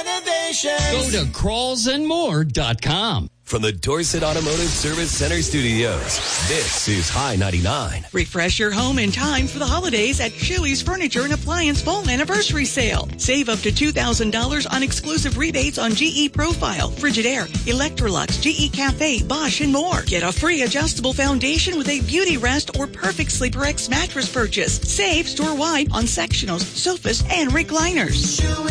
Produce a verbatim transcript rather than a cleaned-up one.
renovation. Go to crawls and more dot com. From the Dorset Automotive Service Center studios, this is High ninety-nine. Refresh your home in time for the holidays at Chili's Furniture and Appliance Fall Anniversary Sale. Save up to two thousand dollars on exclusive rebates on G E Profile, Frigidaire, Electrolux, G E Cafe, Bosch, and more. Get a free adjustable foundation with a Beauty Rest or Perfect Sleeper X mattress purchase. Save store-wide on sectionals, sofas, and recliners.